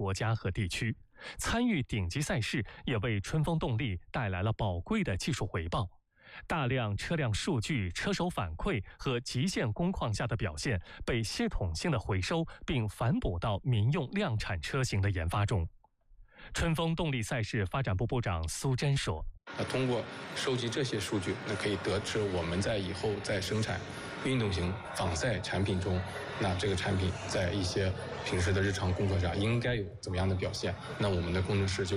国家和地区。参与顶级赛事也为春风动力带来了宝贵的技术回报。大量车辆数据、车手反馈和极限工况下的表现被系统性的回收，并反哺到民用量产车型的研发中。春风动力赛事发展部部长苏珍说：“ 通过收集这些数据，可以得知我们在以后在生产运动型仿赛产品中，那这个产品在一些平时的日常工作上应该有怎么样的表现？那我们的工程师就